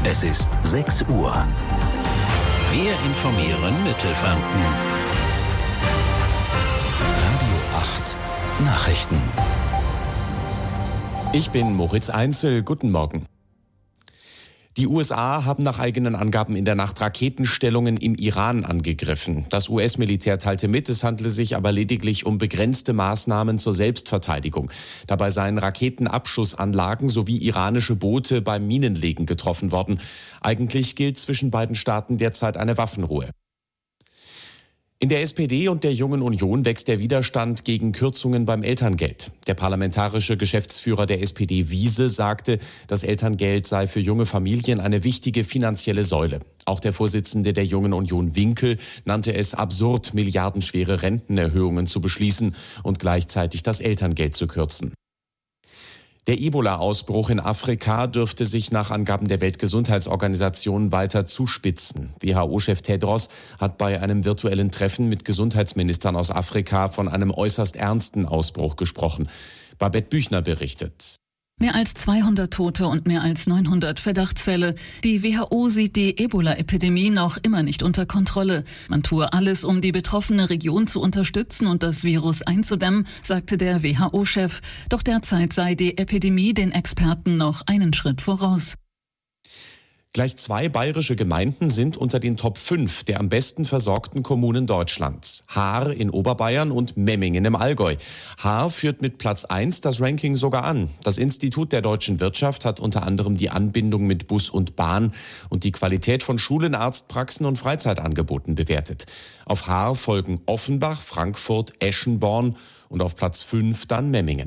Es ist 6 Uhr. Wir informieren Mittelfranken. Radio 8 Nachrichten. Ich bin Moritz Einzel. Guten Morgen. Die USA haben nach eigenen Angaben in der Nacht Raketenstellungen im Iran angegriffen. Das US-Militär teilte mit, es handle sich aber lediglich um begrenzte Maßnahmen zur Selbstverteidigung. Dabei seien Raketenabschussanlagen sowie iranische Boote beim Minenlegen getroffen worden. Eigentlich gilt zwischen beiden Staaten derzeit eine Waffenruhe. In der SPD und der Jungen Union wächst der Widerstand gegen Kürzungen beim Elterngeld. Der parlamentarische Geschäftsführer der SPD Wiese sagte, das Elterngeld sei für junge Familien eine wichtige finanzielle Säule. Auch der Vorsitzende der Jungen Union Winkel nannte es absurd, milliardenschwere Rentenerhöhungen zu beschließen und gleichzeitig das Elterngeld zu kürzen. Der Ebola-Ausbruch in Afrika dürfte sich nach Angaben der Weltgesundheitsorganisation weiter zuspitzen. WHO-Chef Tedros hat bei einem virtuellen Treffen mit Gesundheitsministern aus Afrika von einem äußerst ernsten Ausbruch gesprochen. Babette Büchner berichtet. Mehr als 200 Tote und mehr als 900 Verdachtsfälle. Die WHO sieht die Ebola-Epidemie noch immer nicht unter Kontrolle. Man tue alles, um die betroffene Region zu unterstützen und das Virus einzudämmen, sagte der WHO-Chef. Doch derzeit sei die Epidemie den Experten noch einen Schritt voraus. Gleich 2 bayerische Gemeinden sind unter den Top 5 der am besten versorgten Kommunen Deutschlands. Haar in Oberbayern und Memmingen im Allgäu. Haar führt mit Platz 1 das Ranking sogar an. Das Institut der deutschen Wirtschaft hat unter anderem die Anbindung mit Bus und Bahn und die Qualität von Schulen, Arztpraxen und Freizeitangeboten bewertet. Auf Haar folgen Offenbach, Frankfurt, Eschenborn und auf Platz 5 dann Memmingen.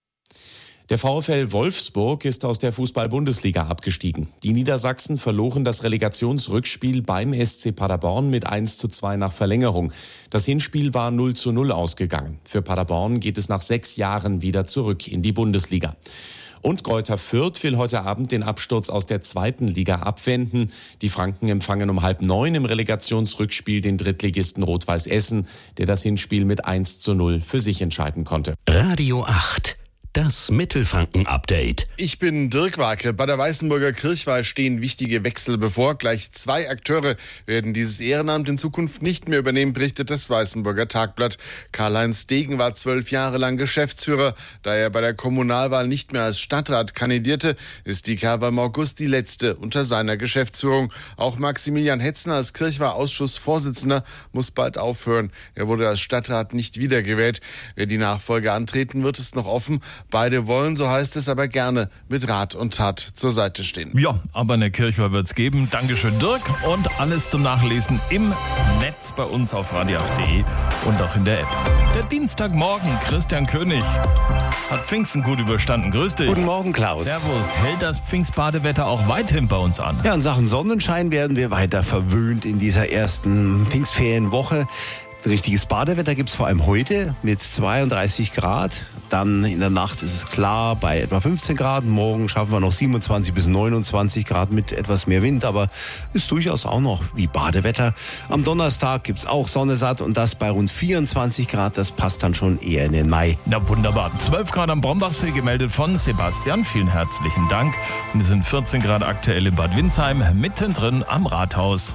Der VfL Wolfsburg ist aus der Fußball-Bundesliga abgestiegen. Die Niedersachsen verloren das Relegationsrückspiel beim SC Paderborn mit 1:2 nach Verlängerung. Das Hinspiel war 0:0 ausgegangen. Für Paderborn geht es nach 6 Jahren wieder zurück in die Bundesliga. Und Greuther Fürth will heute Abend den Absturz aus der 2. Liga abwenden. Die Franken empfangen um 8:30 im Relegationsrückspiel den Drittligisten Rot-Weiß Essen, der das Hinspiel mit 1:0 für sich entscheiden konnte. Radio 8. Das Mittelfranken-Update. Ich bin Dirk Warke. Bei der Weißenburger Kirchweih stehen wichtige Wechsel bevor. Gleich 2 Akteure werden dieses Ehrenamt in Zukunft nicht mehr übernehmen, berichtet das Weißenburger Tagblatt. Karl-Heinz Degen war 12 Jahre lang Geschäftsführer. Da er bei der Kommunalwahl nicht mehr als Stadtrat kandidierte, ist die Kerwa im August die letzte unter seiner Geschäftsführung. Auch Maximilian Hetzner als Kirchweih-Ausschussvorsitzender muss bald aufhören. Er wurde als Stadtrat nicht wiedergewählt. Wer die Nachfolge antreten wird, ist noch offen. Beide wollen, so heißt es, aber gerne mit Rat und Tat zur Seite stehen. Ja, aber eine Kirchweih wird's geben. Dankeschön, Dirk. Und alles zum Nachlesen im Netz bei uns auf radio8.de und auch in der App. Der Dienstagmorgen, Christian König hat Pfingsten gut überstanden. Grüß dich. Guten Morgen, Klaus. Servus. Hält das Pfingstbadewetter auch weiterhin bei uns an? Ja, in Sachen Sonnenschein werden wir weiter verwöhnt in dieser ersten Pfingstferienwoche. Richtiges Badewetter gibt's vor allem heute mit 32 Grad. Dann in der Nacht ist es klar bei etwa 15 Grad. Morgen schaffen wir noch 27 bis 29 Grad mit etwas mehr Wind. Aber ist durchaus auch noch wie Badewetter. Am Donnerstag gibt's auch Sonne satt und das bei rund 24 Grad. Das passt dann schon eher in den Mai. Na wunderbar. 12 Grad am Brombachsee gemeldet von Sebastian. Vielen herzlichen Dank. Und es sind 14 Grad aktuell in Bad Windsheim, mittendrin am Rathaus.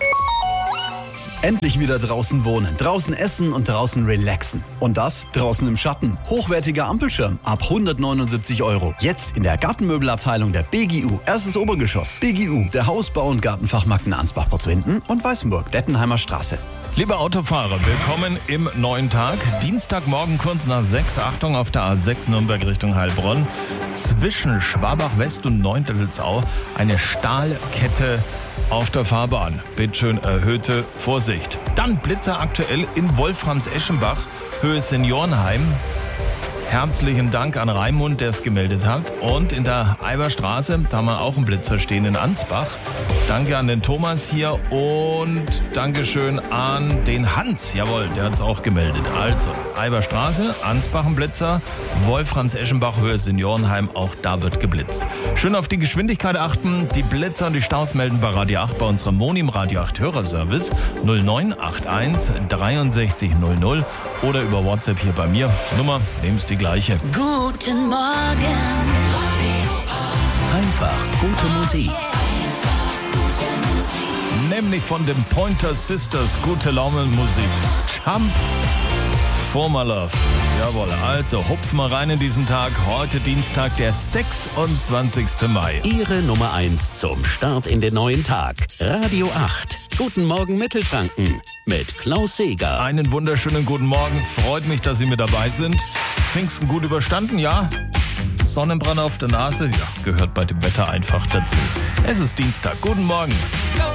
Endlich wieder draußen wohnen, draußen essen und draußen relaxen. Und das draußen im Schatten. Hochwertiger Ampelschirm ab 179 €. Jetzt in der Gartenmöbelabteilung der BGU. Erstes Obergeschoss. BGU, der Hausbau- und Gartenfachmarkt in Ansbach-Potzwinden und Weißenburg, Dettenheimer Straße. Liebe Autofahrer, willkommen im neuen Tag. Dienstagmorgen kurz nach 6, Achtung auf der A6 Nürnberg Richtung Heilbronn. Zwischen Schwabach-West und Neuntettelsau eine Stahlkette auf der Fahrbahn. Bitteschön erhöhte Vorsicht. Dann Blitzer aktuell in Wolframs-Eschenbach, Höhe Seniorenheim. Herzlichen Dank an Raimund, der es gemeldet hat. Und in der Eiberstraße, da haben wir auch einen Blitzer stehen in Ansbach. Danke an den Thomas hier und Dankeschön an den Hans. Jawohl, der hat es auch gemeldet. Also, Eiberstraße, Ansbach ein Blitzer, Wolframs-Eschenbach, Höhe Seniorenheim, auch da wird geblitzt. Schön auf die Geschwindigkeit achten. Die Blitzer und die Staus melden bei Radio 8 bei unserem Monim Radio 8 Hörerservice 0981 63 00 oder über WhatsApp hier bei mir. Nummer, nehmen Sie die gleiche. Guten Morgen. Einfach gute Musik. nämlich von den Pointer Sisters. Gute Laune Musik. Jump for my love. Jawohl, also hupfen wir rein in diesen Tag. Heute Dienstag, der 26. Mai. Ihre Nummer 1 zum Start in den neuen Tag. Radio 8. Guten Morgen Mittelfranken mit Klaus Seeger. Einen wunderschönen guten Morgen. Freut mich, dass Sie mit dabei sind. Pfingsten gut überstanden, ja? Sonnenbrand auf der Nase? Ja, gehört bei dem Wetter einfach dazu. Es ist Dienstag. Guten Morgen.